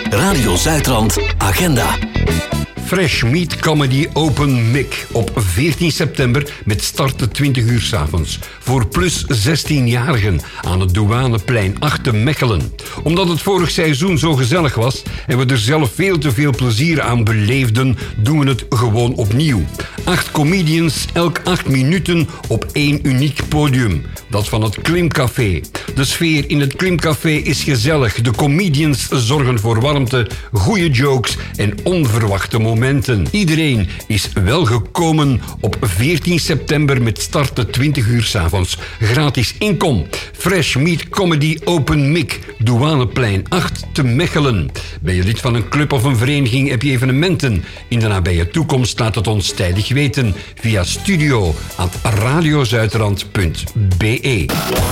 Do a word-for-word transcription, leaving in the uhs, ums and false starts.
Radio Zuidrand Agenda. Fresh Meat Comedy Open Mic op veertien september met start twintig uur 's avonds. Voor plus zestienjarigen aan het Douaneplein acht te Mechelen. Omdat het vorig seizoen zo gezellig was en we er zelf veel te veel plezier aan beleefden, doen we het gewoon opnieuw. Acht comedians, elk acht minuten op één uniek podium. Dat van het Klimcafé. De sfeer in het Klimcafé is gezellig. De comedians zorgen voor warmte, goede jokes en onverwachte momenten. Iedereen is welgekomen op veertien september met start twintig uur 's avonds. Gratis inkom. Fresh Meat Comedy Open Mic. Douaneplein acht te Mechelen. Ben je lid van een club of een vereniging? Heb je evenementen? In de nabije toekomst laat het ons tijdig weten via studio at radiozuidrand punt be.